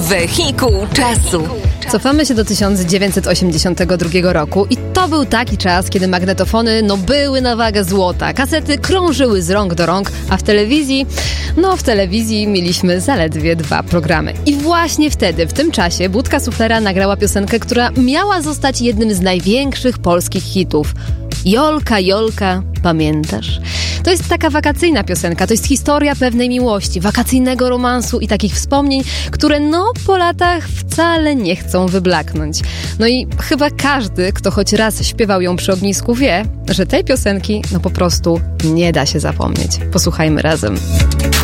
Wehikuł czasu. Cofamy się do 1982 roku i to był taki czas, kiedy magnetofony były na wagę złota. Kasety krążyły z rąk do rąk, a w telewizji mieliśmy zaledwie 2 programy. I właśnie wtedy, w tym czasie, Budka Suflera nagrała piosenkę, która miała zostać jednym z największych polskich hitów. Jolka, Jolka, pamiętasz? To jest taka wakacyjna piosenka, to jest historia pewnej miłości, wakacyjnego romansu i takich wspomnień, które po latach wcale nie chcą wyblaknąć. I chyba każdy, kto choć raz śpiewał ją przy ognisku, wie, że tej piosenki po prostu nie da się zapomnieć. Posłuchajmy razem.